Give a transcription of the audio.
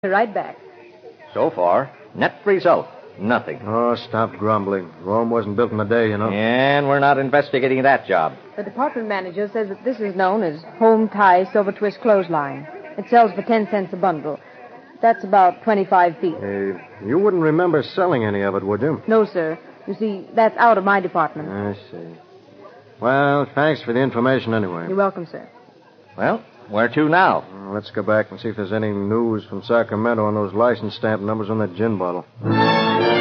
Right back. So far, net result, nothing. Oh, stop grumbling. Rome wasn't built in a day, you know. And we're not investigating that job. The department manager says that this is known as Home Tie Silver Twist Clothesline. It sells for 10 cents a bundle. That's about 25 feet. You wouldn't remember selling any of it, would you? No, sir. You see, that's out of my department. I see. Well, thanks for the information anyway. You're welcome, sir. Well, where to now? Let's go back and see if there's any news from Sacramento on those license stamp numbers on that gin bottle.